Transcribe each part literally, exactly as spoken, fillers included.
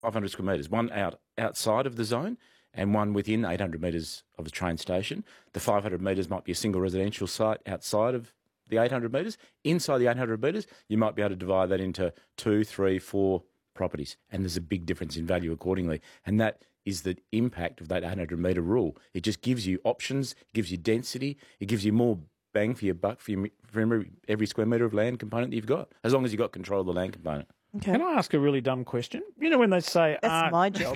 five hundred square metres, one out outside of the zone and one within eight hundred metres of a train station. The five hundred metres might be a single residential site outside of the eight hundred metres. Inside the eight hundred metres, you might be able to divide that into two, three, four properties, and there's a big difference in value accordingly. And that is the impact of that eight hundred metre rule. It just gives you options, it gives you density, it gives you more bang for your buck for, your, for every, every square metre of land component that you've got, as long as you've got control of the land component. Okay. Can I ask a really dumb question? You know when they say... That's R- my job.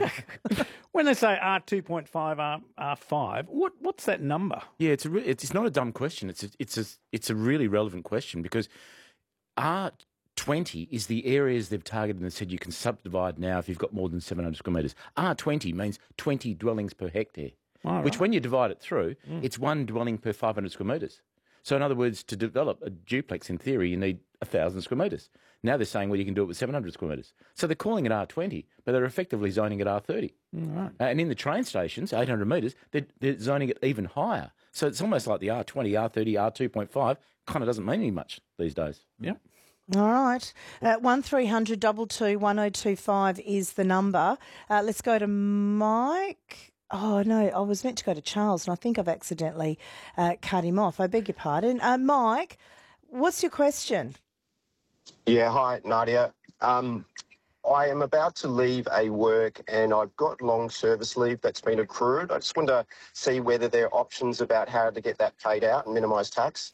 When they say R two point five, R, R5, what, what's that number? Yeah, it's a re- it's not a dumb question. It's a, it's a, it's a really relevant question because R twenty is the areas they've targeted and said you can subdivide now if you've got more than seven hundred square metres. R twenty means twenty dwellings per hectare, oh, which right. when you divide it through, mm. it's one dwelling per five hundred square metres. So in other words, to develop a duplex, in theory, you need one thousand square metres. Now they're saying, well, you can do it with seven hundred square metres. So they're calling it R twenty, but they're effectively zoning it R thirty. Right. Uh, and in the train stations, eight hundred metres, they're, they're zoning it even higher. So it's almost like the R twenty, R thirty, R two point five kind of doesn't mean any much these days. Yeah. All right. Uh, one three hundred two two one oh two five is the number. Uh, let's go to Mike. Oh, no, I was meant to go to Charles, and I think I've accidentally uh, cut him off. I beg your pardon. Uh, Mike, what's your question? Yeah, hi, Nadia. Um, I am about to leave a work and I've got long service leave that's been accrued. I just want to see whether there are options about how to get that paid out and minimise tax.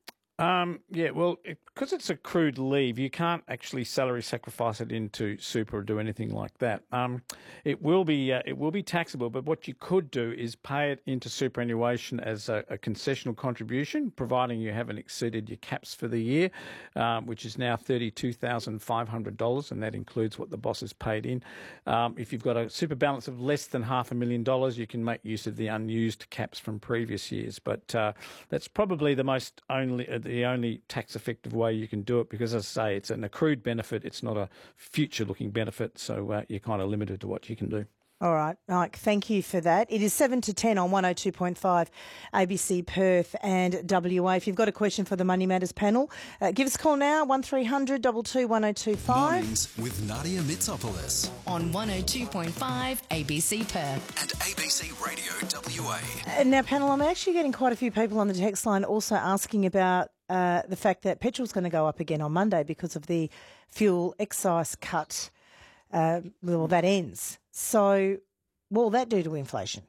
Um, yeah, well, because it, it's accrued leave, you can't actually salary sacrifice it into super or do anything like that. Um, it will be uh, it will be taxable, but what you could do is pay it into superannuation as a, a concessional contribution, providing you haven't exceeded your caps for the year, um, which is now thirty-two thousand five hundred dollars, and that includes what the boss has paid in. Um, if you've got a super balance of less than half a million dollars, you can make use of the unused caps from previous years. But uh, that's probably the most only... Uh, the only tax-effective way you can do it because, as I say, it's an accrued benefit. It's not a future-looking benefit, so uh, you're kind of limited to what you can do. All right, Mike, thank you for that. It is seven to ten on one oh two point five A B C Perth and W A. If you've got a question for the Money Matters panel, uh, give us a call now, one three hundred two two one oh two five. Mornings with Nadia Mitsopoulos. On one oh two point five A B C Perth. And A B C Radio W A. Uh, now, panel, I'm actually getting quite a few people on the text line also asking about uh, the fact that petrol's going to go up again on Monday because of the fuel excise cut. Uh, well, that ends. So, what will that do to inflation?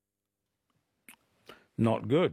Not good.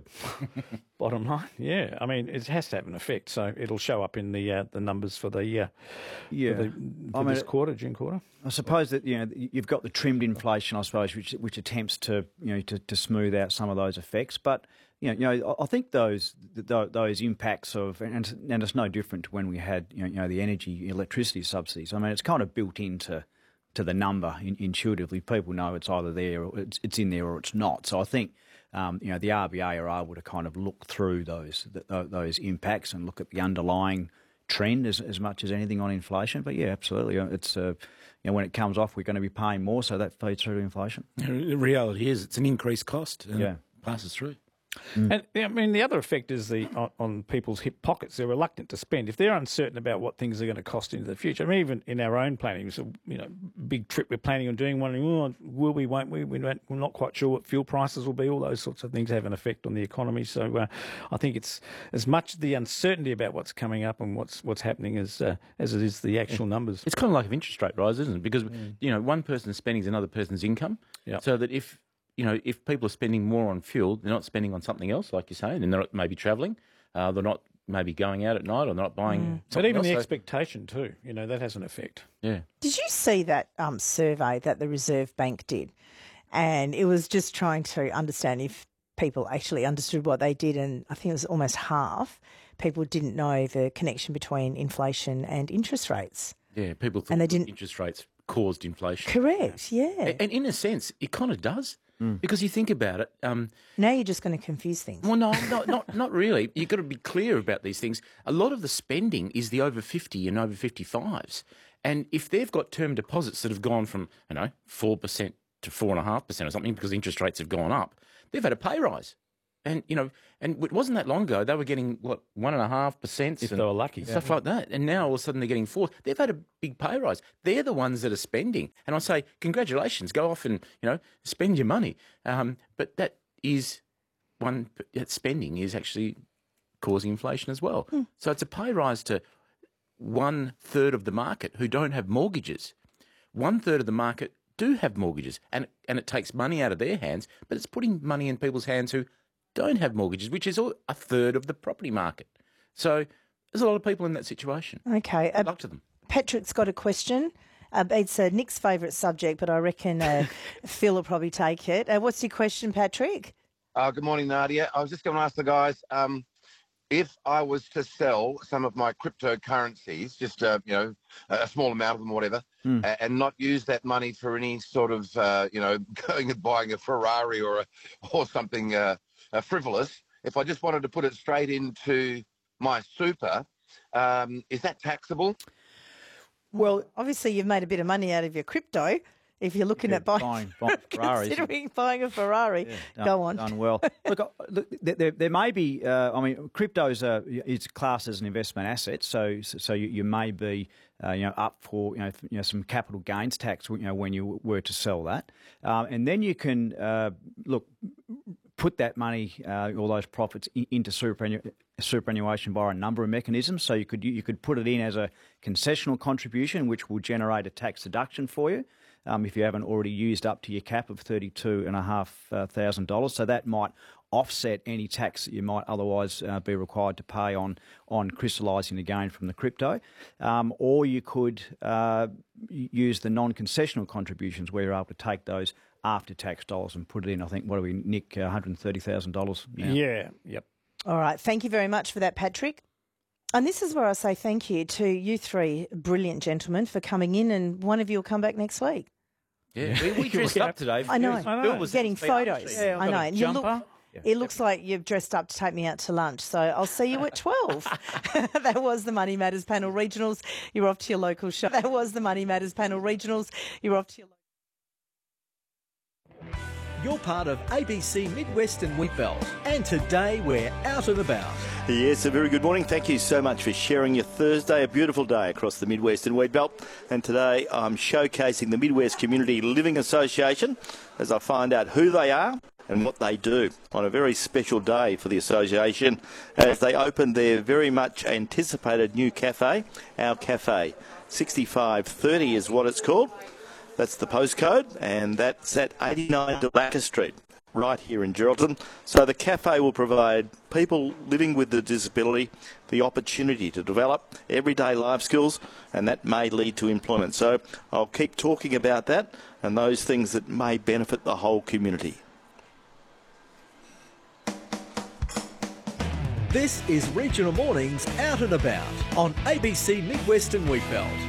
Bottom line, yeah. I mean, it has to have an effect, so it'll show up in the uh, the numbers for the uh, yeah for, the, for I mean, this quarter, June quarter. I suppose that you know you've got the trimmed inflation, I suppose, which which attempts to you know to, to smooth out some of those effects, but. You know, you know, I think those those impacts of, and, and it's no different to when we had, you know, you know, the energy, electricity subsidies. I mean, it's kind of built into to the number in, intuitively. People know it's either there or it's, it's in there or it's not. So I think, um, you know, the R B A are able to kind of look through those the, those impacts and look at the underlying trend as, as much as anything on inflation. But yeah, absolutely, it's uh, you know, when it comes off, we're going to be paying more, so that feeds through to inflation. The reality is, it's an increased cost. And yeah, it passes through. Mm. And I mean, the other effect is the on, on people's hip pockets. They're reluctant to spend if they're uncertain about what things are going to cost into the future. I mean, even in our own planning, so you know, big trip we're planning on doing, wondering, oh, will we, won't we? We're not quite sure what fuel prices will be. All those sorts of things have an effect on the economy. So uh, I think it's as much the uncertainty about what's coming up and what's what's happening as uh, as it is the actual numbers. It's kind of like an interest rate rise, isn't it? Because mm. you know, one person's spending is another person's income. Yep. So that if you know, if people are spending more on fuel, they're not spending on something else, like you're saying, and they're not maybe travelling, uh, they're not maybe going out at night, or they're not buying mm. something But even else, the so expectation too, you know, that has an effect. Yeah. Did you see that um, survey that the Reserve Bank did? And it was just trying to understand if people actually understood what they did, and I think it was almost half people didn't know the connection between inflation and interest rates. Yeah, people thought and they didn't... interest rates caused inflation. Correct, yeah. And, and in a sense, it kind of does. Mm. Because you think about it. Um, now you're just going to confuse things. Well, no, not, not, not really. You've got to be clear about these things. A lot of the spending is the over fifty and over fifty-fives. And if they've got term deposits that have gone from, you know, four percent to four point five percent or something because interest rates have gone up, they've had a pay rise. And, you know, and it wasn't that long ago, they were getting, what, one and a half percent? If they were lucky. Stuff like that. And now all of a sudden they're getting four. They've had a big pay rise. They're the ones that are spending. And I say, congratulations, go off and, you know, spend your money. Um, but that is one, that spending is actually causing inflation as well. Hmm. So it's a pay rise to one third of the market who don't have mortgages. One third of the market do have mortgages, and and it takes money out of their hands, but it's putting money in people's hands who don't have mortgages, which is a third of the property market. So there's a lot of people in that situation. Okay. Good uh, luck to them. Patrick's got a question. Uh, it's uh, Nick's favourite subject, but I reckon uh, Phil will probably take it. Uh, what's your question, Patrick? Uh, good morning, Nadia. I was just going to ask the guys, um, if I was to sell some of my cryptocurrencies, just, uh, you know, a small amount of them or whatever, mm. uh, and not use that money for any sort of, uh, you know, going and buying a Ferrari or a, or something uh, uh, frivolous, if I just wanted to put it straight into my super, um, is that taxable? Well, obviously you've made a bit of money out of your crypto. If you're looking yeah, at buying, buying, buying Ferraris, considering buying a Ferrari, yeah, done, go on. Done well. Look, look there, there may be. Uh, I mean, crypto's uh, it's classed as an investment asset, so so you, you may be uh, you know up for you know you know some capital gains tax you know when you were to sell that, um, and then you can uh, look put that money, uh, all those profits, in, into superannu- superannuation by a number of mechanisms. So you could you could put it in as a concessional contribution, which will generate a tax deduction for you. Um, if you haven't already used up to your cap of thirty-two thousand five hundred dollars. So that might offset any tax that you might otherwise uh, be required to pay on on crystallising the gain from the crypto. Um, or you could uh, use the non-concessional contributions where you're able to take those after-tax dollars and put it in, I think, what do we, Nick, uh, one hundred thirty thousand dollars now. Yeah, yep. All right. Thank you very much for that, Patrick. And this is where I say thank you to you three brilliant gentlemen for coming in, and one of you will come back next week. Yeah, we, we dressed up today. I know. I know. Bill was getting photos. Yeah, I know. And you look, yeah. it looks like you've dressed up to take me out to lunch. So I'll see you at twelve. That was the Money Matters Panel Regionals. You're off to your local show. That was the Money Matters Panel Regionals. You're off to your local. You're part of A B C Midwest and Wheatbelt, and today we're out and about. Yes, a very good morning. Thank you so much for sharing your Thursday, a beautiful day across the Midwest and Wheatbelt. And today I'm showcasing the Midwest Community Living Association as I find out who they are and what they do on a very special day for the association as they open their very much anticipated new cafe, Our Cafe. sixty-five thirty is what it's called. That's the postcode, and that's at eighty-nine Delaca Street, right here in Geraldton. So the cafe will provide people living with a disability the opportunity to develop everyday life skills, and that may lead to employment. So I'll keep talking about that and those things that may benefit the whole community. This is Regional Mornings Out and About on A B C Midwest and Wheatbelt.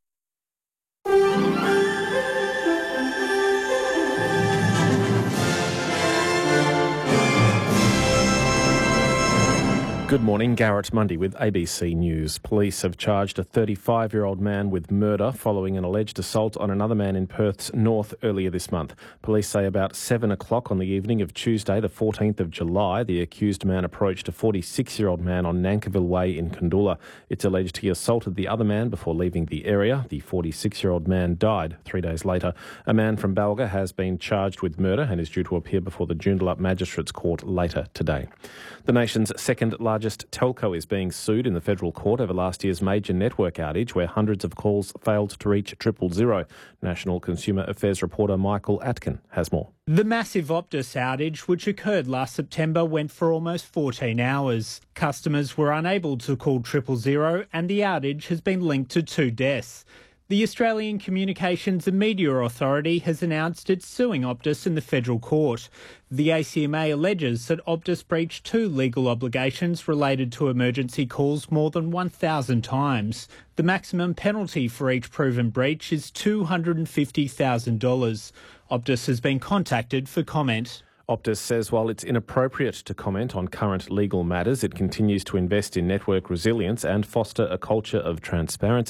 Good morning, Garrett Mundy with A B C News. Police have charged a thirty-five-year-old man with murder following an alleged assault on another man in Perth's north earlier this month. Police say about seven o'clock on the evening of Tuesday, the fourteenth of July, the accused man approached a forty-six-year-old man on Nankerville Way in Kandoola. It's alleged he assaulted the other man before leaving the area. The forty-six-year-old man died three days later. A man from Balga has been charged with murder and is due to appear before the Joondalup Magistrates Court later today. The nation's second largest telco is being sued in the federal court over last year's major network outage where hundreds of calls failed to reach triple zero. National Consumer Affairs reporter Michael Atkin has more. The massive Optus outage, which occurred last September, went for almost fourteen hours. Customers were unable to call triple zero and the outage has been linked to two deaths. The Australian Communications and Media Authority has announced it's suing Optus in the federal court. The A C M A alleges that Optus breached two legal obligations related to emergency calls more than one thousand times. The maximum penalty for each proven breach is two hundred fifty thousand dollars. Optus has been contacted for comment. Optus says while it's inappropriate to comment on current legal matters, it continues to invest in network resilience and foster a culture of transparency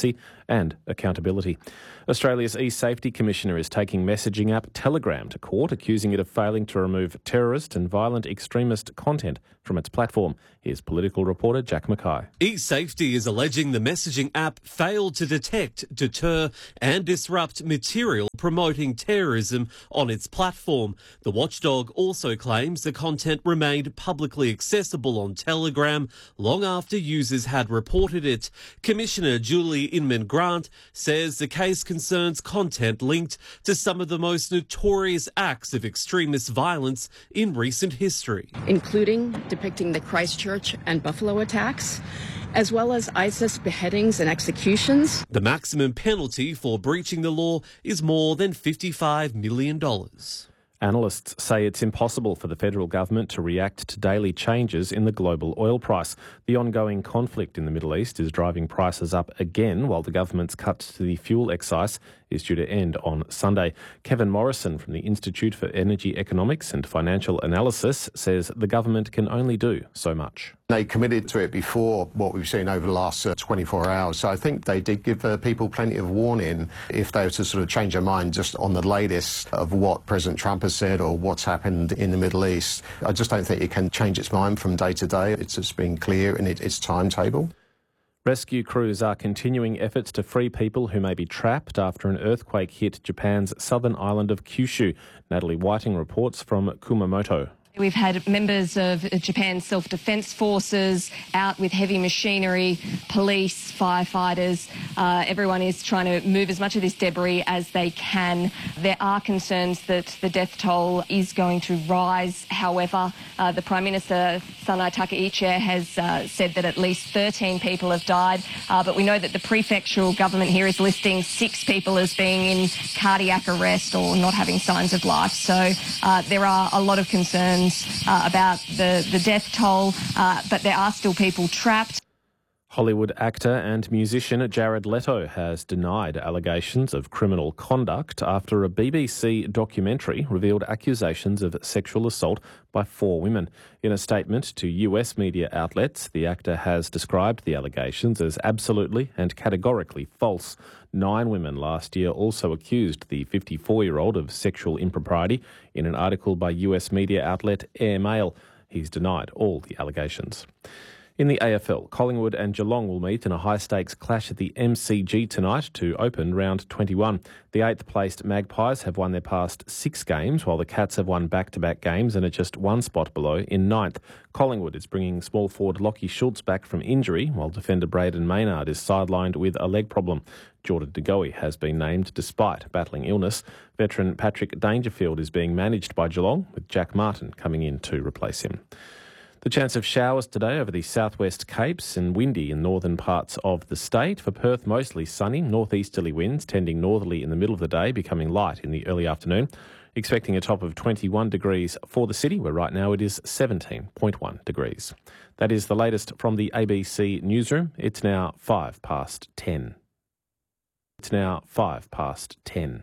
and accountability. Australia's e-safety commissioner is taking messaging app Telegram to court, accusing it of failing to remove terrorist and violent extremist content from its platform. Here's political reporter Jack Mackay. eSafety is alleging the messaging app failed to detect, deter and disrupt material promoting terrorism on its platform. The watchdog also claims the content remained publicly accessible on Telegram long after users had reported it. Commissioner Julie Inman-Grant says the case concerns content linked to some of the most notorious acts of extremist violence in recent history, including depicting the Christchurch and Buffalo attacks, as well as ISIS beheadings and executions. The maximum penalty for breaching the law is more than fifty-five million dollars. Analysts say it's impossible for the federal government to react to daily changes in the global oil price. The ongoing conflict in the Middle East is driving prices up again, while the government's cut to the fuel excise is due to end on Sunday. Kevin Morrison from the Institute for Energy Economics and Financial Analysis says the government can only do so much. They committed to it before what we've seen over the last uh, twenty-four hours. So I think they did give uh, people plenty of warning if they were to sort of change their mind just on the latest of what President Trump has said or what's happened in the Middle East. I just don't think it can change its mind from day to day. It's just been clear in it, its timetable. Rescue crews are continuing efforts to free people who may be trapped after an earthquake hit Japan's southern island of Kyushu. Natalie Whiting reports from Kumamoto. We've had members of Japan's self-defence forces out with heavy machinery, police, firefighters. Uh, everyone is trying to move as much of this debris as they can. There are concerns that the death toll is going to rise. However, uh, the Prime Minister, Sanai Takaichi, has uh, said that at least thirteen people have died. Uh, but we know that the prefectural government here is listing six people as being in cardiac arrest or not having signs of life. So uh, there are a lot of concerns Uh, about the, the death toll, uh, but there are still people trapped. Hollywood actor and musician Jared Leto has denied allegations of criminal conduct after a B B C documentary revealed accusations of sexual assault by four women. In a statement to U S media outlets, the actor has described the allegations as absolutely and categorically false. Nine women last year also accused the fifty-four-year-old of sexual impropriety in an article by U S media outlet Air Mail. He's denied all the allegations. In the A F L, Collingwood and Geelong will meet in a high-stakes clash at the M C G tonight to open round twenty-one. The eighth-placed Magpies have won their past six games, while the Cats have won back-to-back games and are just one spot below in ninth. Collingwood is bringing small forward Lockie Schultz back from injury, while defender Braden Maynard is sidelined with a leg problem. Jordan De Goey has been named despite battling illness. Veteran Patrick Dangerfield is being managed by Geelong, with Jack Martin coming in to replace him. The chance of showers today over the southwest Capes and windy in northern parts of the state. For Perth, mostly sunny, northeasterly winds tending northerly in the middle of the day, becoming light in the early afternoon. Expecting a top of twenty-one degrees for the city, where right now it is seventeen point one degrees. That is the latest from the A B C newsroom. It's now five past ten. It's now five past ten.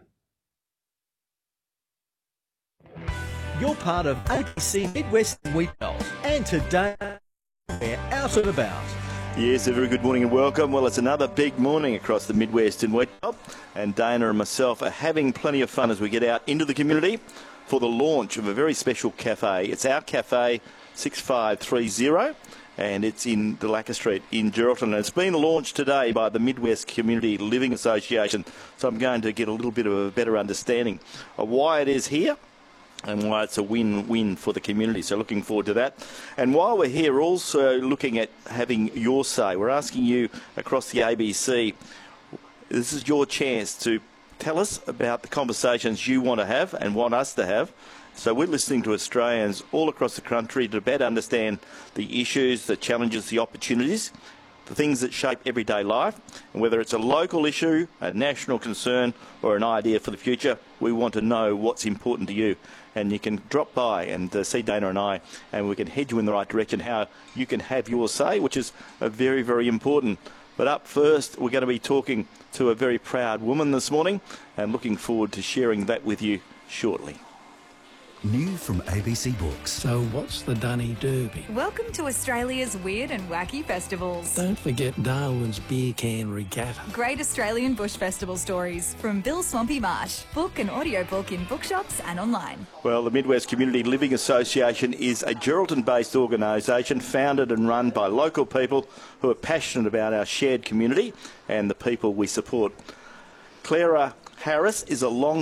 You're part of A B C Midwestern Wheatbelt, and today we're out and about. Yes, a very good morning and welcome. Well, it's another big morning across the Midwestern Wheatbelt, and Dana and myself are having plenty of fun as we get out into the community for the launch of a very special cafe. It's our cafe, six five three zero, and it's in Delaca Street in Geraldton. And it's been launched today by the Midwest Community Living Association, so I'm going to get a little bit of a better understanding of why it is here and why it's a win-win for the community. So looking forward to that. And while we're here, also looking at having your say. We're asking you across the A B C, this is your chance to tell us about the conversations you want to have and want us to have. So we're listening to Australians all across the country to better understand the issues, the challenges, the opportunities, the things that shape everyday life, and whether it's a local issue, a national concern, or an idea for the future, we want to know what's important to you. And you can drop by and uh, see Dana and I, and we can head you in the right direction, how you can have your say, which is uh, very, very important. But up first, we're going to be talking to a very proud woman this morning, and looking forward to sharing that with you shortly. New from A B C Books. So what's the Dunny Derby? Welcome to Australia's weird and wacky festivals. Don't forget Darwin's Beer Can Regatta. Great Australian Bush Festival stories from Bill Swampy Marsh. Book an audiobook in bookshops and online. Well, the Midwest Community Living Association is a Geraldton-based organisation founded and run by local people who are passionate about our shared community and the people we support. Clara Harris is a long